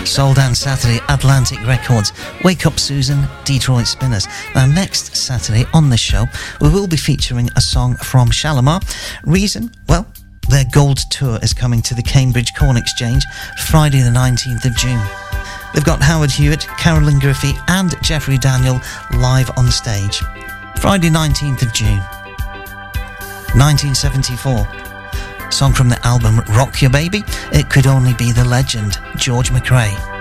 Soul Dance Saturday, Atlantic Records. Wake Up Susan, Detroit Spinners. Now next Saturday on this show, we will be featuring a song from Shalimar. Reason? Well, their Gold Tour is coming to the Cambridge Corn Exchange Friday the 19th of June. They've got Howard Hewitt, Carolyn Griffey and Jeffrey Daniel live on stage. Friday 19th of June. 1974. Song from the album Rock Your Baby. It Could Only Be the Legend, George McRae.